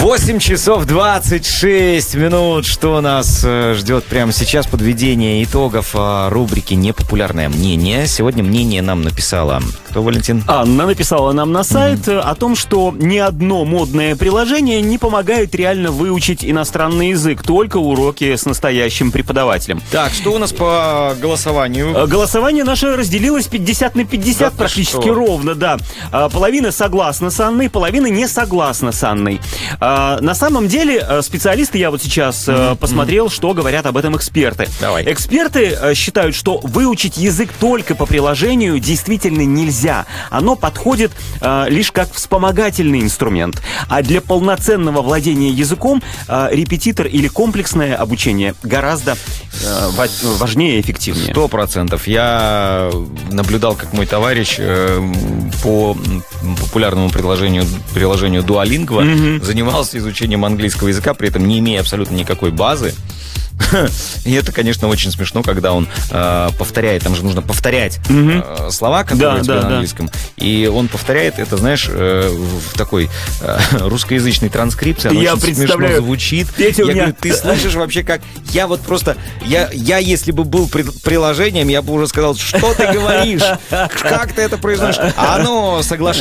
8 часов 26 минут. Что нас ждет прямо сейчас? Подведение итогов рубрики «Непопулярное мнение». Сегодня мнение нам написала... Кто, Валентин? Анна написала нам на сайт о том, что ни одно модное приложение не помогает реально выучить иностранный язык, только уроки с настоящим преподавателем. Так, что у нас по голосованию? Голосование наше разделилось 50 на 50, да, практически ровно, да. Половина согласна с Анной, половина не согласна с Анной. На самом деле, специалисты, я вот сейчас посмотрел, что говорят об этом эксперты. Давай. Эксперты считают, что выучить язык только по приложению действительно нельзя. Оно подходит лишь как вспомогательный инструмент. А для полноценного владения языком репетитор или комплексное обучение гораздо важнее и эффективнее. 100%. Я наблюдал, как мой товарищ по популярному приложению Duolingo занимался изучением английского языка, при этом не имея абсолютно никакой базы. И это, конечно, очень смешно, когда он повторяет. Там же нужно повторять слова, которые у тебя на английском. И он повторяет это, знаешь, в такой русскоязычной транскрипции. Оно я очень представляю, смешно звучит. Петя, я говорю, ты слышишь вообще как... Я вот просто... Я если бы был приложением, я бы уже сказал, что ты говоришь? Как ты это произносишь? А оно соглашается.